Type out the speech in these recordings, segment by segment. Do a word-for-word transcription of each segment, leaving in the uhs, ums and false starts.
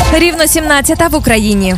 Рівно сімнадцята в Україні.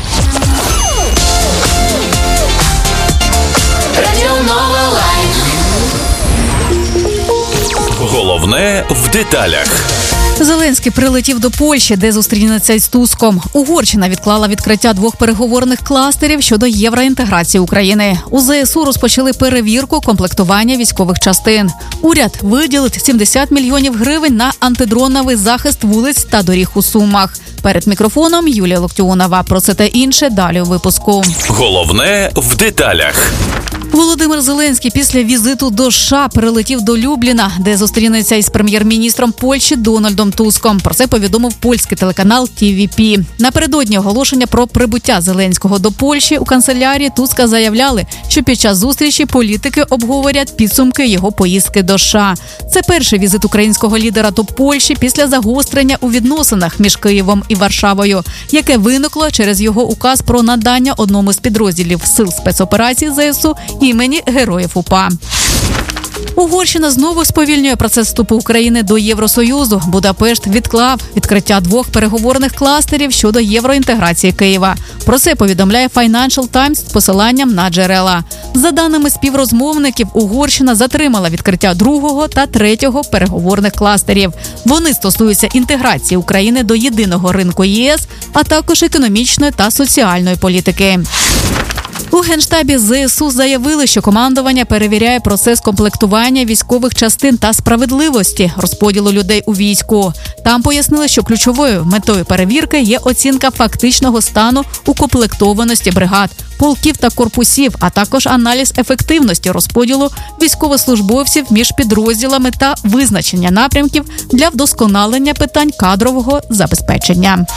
Головне в деталях. Зеленський прилетів до Польщі, де зустрінеться із Туском. Угорщина відклала відкриття двох переговорних кластерів щодо євроінтеграції України. У ЗСУ розпочали перевірку комплектування військових частин. Уряд виділить сімдесят мільйонів гривень на антидроновий захист вулиць та доріг у Сумах. Перед мікрофоном Юлія Локтіонова. Про це та інше далі у випуску. Головне в деталях. Володимир Зеленський після візиту до США прилетів до Любліна, де зустрінеться із прем'єр-міністром Польщі Дональдом Туском. Про це повідомив польський телеканал Ті Ві Пі. Напередодні оголошення про прибуття Зеленського до Польщі у канцелярії Туска заявляли, що під час зустрічі політики обговорять підсумки його поїздки до США. Це перший візит українського лідера до Польщі після загострення у відносинах між Києвом і Варшавою, яке виникло через його указ про надання одному з підрозділів Сил спецоперацій ЗСУ імені Героїв УПА. Угорщина знову сповільнює процес вступу України до Євросоюзу. Будапешт відклав відкриття двох переговорних кластерів щодо євроінтеграції Києва. Про це повідомляє Financial Times з посиланням на джерела. За даними співрозмовників, Угорщина затримала відкриття другого та третього переговорних кластерів. Вони стосуються інтеграції України до єдиного ринку ЄС, а також економічної та соціальної політики. У Генштабі ЗСУ заявили, що командування перевіряє процес комплектування військових частин та справедливості розподілу людей у війську. Там пояснили, що ключовою метою перевірки є оцінка фактичного стану укомплектованості бригад, полків та корпусів, а також аналіз ефективності розподілу військовослужбовців між підрозділами та визначення напрямків для вдосконалення питань кадрового забезпечення.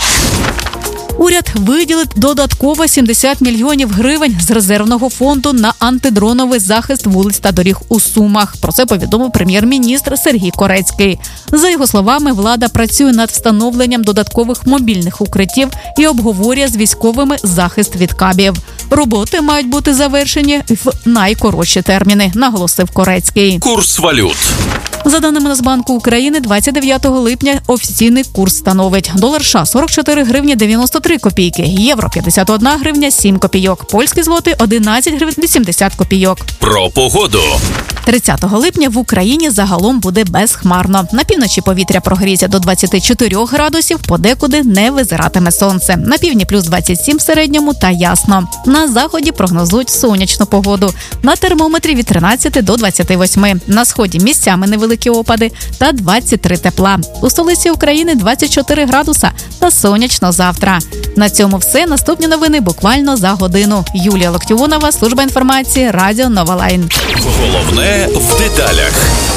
Уряд виділить додатково сімдесят мільйонів гривень з резервного фонду на антидроновий захист вулиць та доріг у Сумах. Про це повідомив прем'єр-міністр Сергій Корецький. За його словами, влада працює над встановленням додаткових мобільних укриттів і обговорює з військовими захист від кабів. Роботи мають бути завершені в найкоротші терміни, наголосив Корецький. Курс валют. За даними Нацбанку України, двадцять дев'ятого липня офіційний курс становить: долар США – сорок чотири гривні дев'яносто три копійки, євро – п'ятдесят одна гривня сім копійок, польський злотий – одинадцять гривень вісімдесят копійок. Про погоду. тридцятого липня в Україні загалом буде безхмарно. На півночі повітря прогріється до двадцяти чотирьох градусів, подекуди не визиратиме сонце. На півдні плюс двадцять сім в середньому та ясно. На заході прогнозують сонячну погоду. На термометрі від тринадцяти до двадцяти восьми. На сході місцями невеликі опади та двадцять три тепла. У столиці України двадцять чотири градуса та сонячно завтра. На цьому все. Наступні новини буквально за годину. Юлія Локтіонова, служба інформації, Радіо Нова Лайн. Головне в деталях.